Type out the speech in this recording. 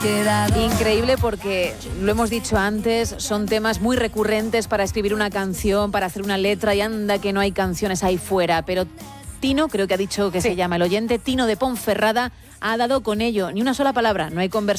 Increíble porque, lo hemos dicho antes, son temas muy recurrentes para escribir una canción, para hacer una letra, y anda que no hay canciones ahí fuera, pero Tino, creo que ha dicho que se llama el oyente, Tino de Ponferrada, ha dado con ello, ni una sola palabra, no hay conversación.